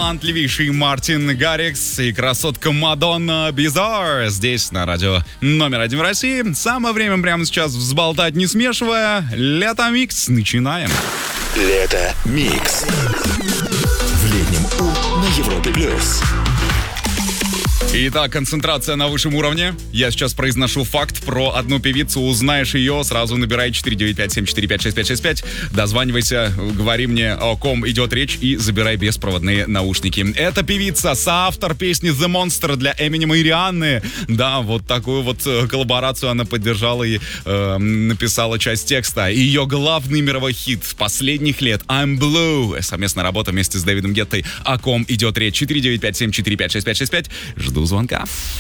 талантливейший Мартин Гаррикс и красотка Мадонна Bizarre здесь на радио номер 1 в России. Самое время прямо сейчас взболтать не смешивая. Лето Микс. Начинаем. Лето Микс. В летнем У на Европе Плюс. Итак, концентрация на высшем уровне. Я сейчас произношу факт про одну певицу. Узнаешь ее, сразу набирай 495-745-6565. Дозванивайся, говори мне, о ком идет речь, и забирай беспроводные наушники. Это певица, соавтор песни The Monster для Эминема и Рианны. Да, вот такую вот коллаборацию она поддержала и написала часть текста. Ее главный мировой хит последних лет I'm Blue. Совместная работа вместе с Дэвидом Геттой. О ком идет речь? 495-745-6565. Жду звонка.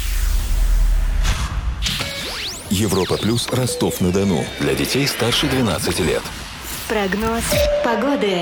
Европа Плюс, Ростов-на-Дону. Для детей старше 12 лет. Прогноз погоды.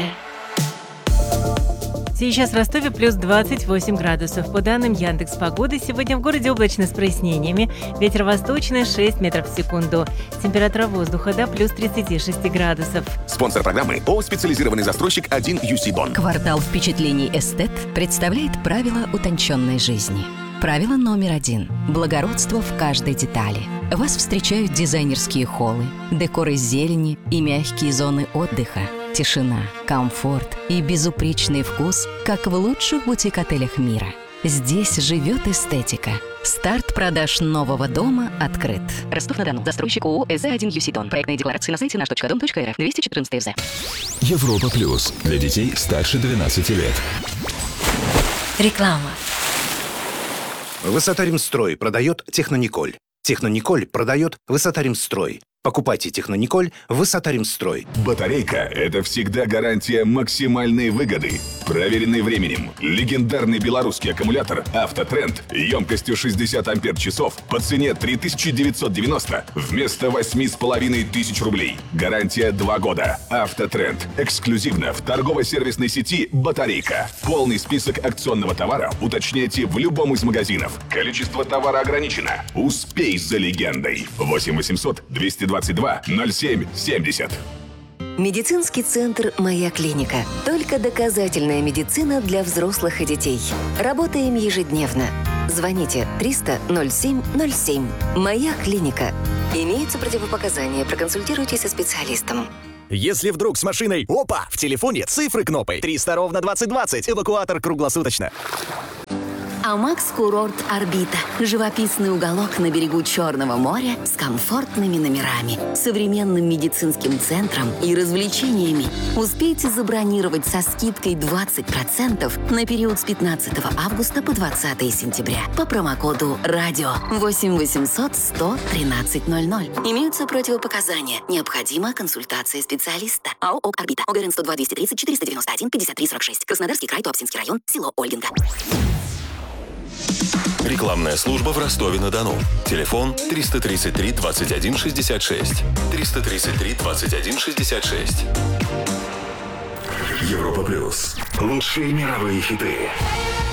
Сейчас в Ростове плюс 28 градусов. По данным Яндекс.Погоды, сегодня в городе облачно с прояснениями. Ветер восточный 6 метров в секунду. Температура воздуха до плюс 36 градусов. Спонсор программы ООО «Специализированный застройщик 1 UC Дон». Квартал впечатлений «Эстет» представляет правила утонченной жизни. Правило номер 1. Благородство в каждой детали. Вас встречают дизайнерские холлы, декор из зелени и мягкие зоны отдыха. Тишина, комфорт и безупречный вкус, как в лучших бутик-отелях мира. Здесь живет эстетика. Старт продаж нового дома открыт. Ростов-на-Дону. Застройщик ООО «СЗ1 UC Дон». Проектные декларации на сайте наш.дом.рф. 214 ФЗ. Европа Плюс. Для детей старше 12 лет. Реклама. Высота-Ремстрой продает Технониколь. Технониколь продает Высота-Ремстрой. Покупайте Технониколь Высота-Ремстрой. Батарейка – это всегда гарантия максимальной выгоды. Проверенный временем. Легендарный белорусский аккумулятор «Автотренд» емкостью 60 ампер-часов по цене 3990 вместо 8500 рублей. Гарантия 2 года. «Автотренд» эксклюзивно в торгово-сервисной сети «Батарейка». Полный список акционного товара уточняйте в любом из магазинов. Количество товара ограничено. Успей за легендой. 8 800 222 07 70. Медицинский центр «Моя клиника». Только доказательная медицина для взрослых и детей. Работаем ежедневно. Звоните 300 07 07. «Моя клиника». Имеются противопоказания. Проконсультируйтесь со специалистом. Если вдруг с машиной, опа, в телефоне цифры кнопой 300 ровно 2020, эвакуатор круглосуточно. Амакс Курорт Орбита. Живописный уголок на берегу Черного моря с комфортными номерами, современным медицинским центром и развлечениями. Успейте забронировать со скидкой 20% на период с 15 августа по 20 сентября по промокоду «Радио» 8 800 100 13 00. Имеются противопоказания. Необходима консультация специалиста. АО «ОК Орбита». ОГРН 102 230 491 53 46. Краснодарский край, Туапсинский район, село Ольгинка. Рекламная служба в Ростове-на-Дону. Телефон 333 21 66. 333 21 66. Европа Плюс. Лучшие мировые хиты.